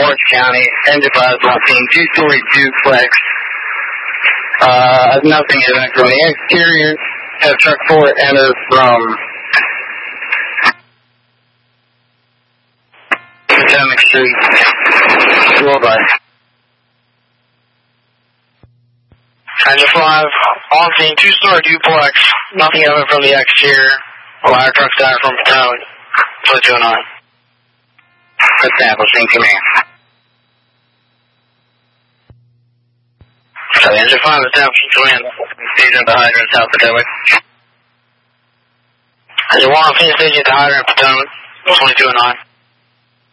Orange County, engine 5 is not seen, two-story duplex. Nothing evident from the exterior. Truck 4 enters from Potomac Street. Roll by. Engine 5, on scene, two-story duplex. Nothing evident from the exterior. Ladder truck down from Potomac. 209. Established in command. So engine 5 established in command. Station at the hydrant, South Potomac. Engine 1 on scene, station at the hydrant, Potomac. 2209.